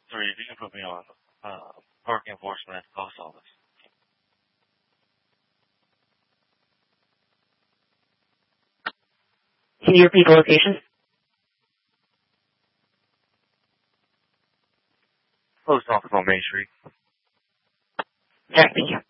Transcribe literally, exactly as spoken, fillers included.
Sorry, if you can put me on uh, park enforcement at the post office. Can you repeat the location? Post office on Main Street. Okay, thank you.